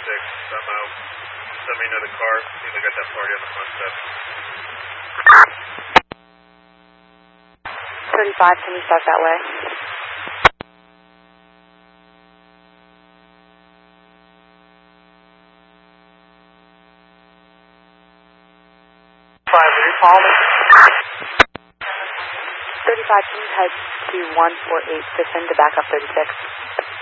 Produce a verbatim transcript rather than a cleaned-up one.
thirty-six. I'm out. Send me another car. See if they got that party on the front steps. thirty-five, can you start that way? Five, will you call me? thirty-five, can you type to one four eight, descend to backup thirty-six?